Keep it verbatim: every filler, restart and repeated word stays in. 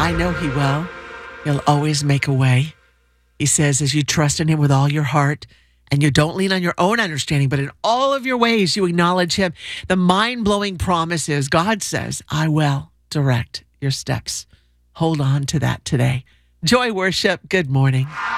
I know he will. He'll always make a way. He says, as you trust in him with all your heart and you don't lean on your own understanding, but in all of your ways you acknowledge him. The mind-blowing promise is God says, I will direct your steps. Hold on to that today. Joy Worship, good morning.